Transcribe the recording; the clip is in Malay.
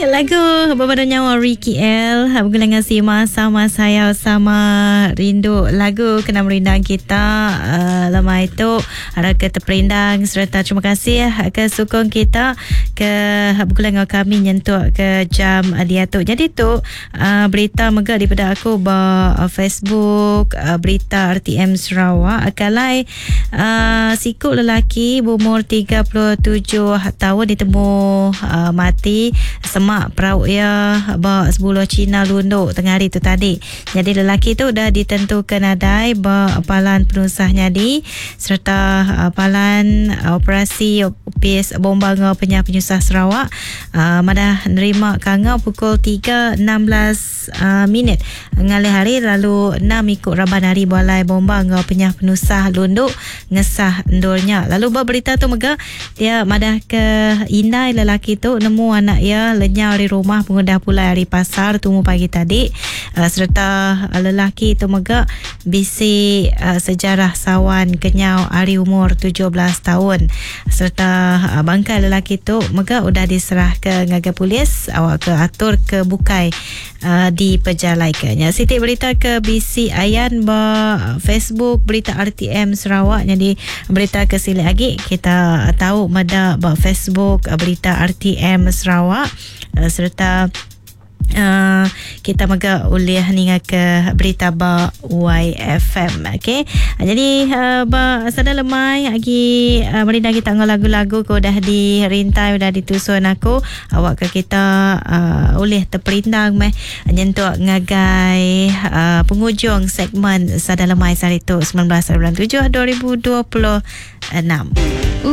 Lagu Berbadu Nyawa Ricky L bergulangan Sima sama saya sama rindu. Lagu kena merindang kita lama itu ada ke terperindang serta terima kasih ke sokong kita ke bergulangan kami nyentuh ke jam dia tu. Jadi tu berita mega daripada aku Facebook berita RTM Sarawak akalai sikut lelaki berumur 37 tahun ditemu mati semak perahu ia bawa sebuah Cina lunduk tengah hari tu tadi. Jadi lelaki tu dah ditentukan adai apalan penusahnya di serta apalan operasi upis bomba ngau penyusah Sarawak madah nerima kanga pukul 3.16 minit ngalih hari lalu 6 ikut raban hari balai bomba ngau penusah lunduk ngesah endurnya. Lalu berita tu mega dia madah ke Inai lelaki tu nemu anak ia lenyau di rumah pengudah pulai hari pasar tunggu pagi tadi serta lelaki tu mega bisi sejarah sawan kenyau hari umur 17 tahun serta bangkai lelaki tu mega udah diserah ke ngaga polis awak ke atur ke bukai di pejalaikannya. Siti berita ke BC Ayan Facebook berita RTM Sarawak. Jadi berita ke sini lagi kita tahu mada Facebook berita RTM Sarawak serta kita maga ulih ninga ke berita ba YFM. Okey. Jadi sada lemai lagi merina kita ngau lagu-lagu ko dah dirintai dah ditusun aku awak ke kita ulih terperindang meh nyentuh ngagai penghujung segmen sada lemai sari tu 19 bulan 7 2026.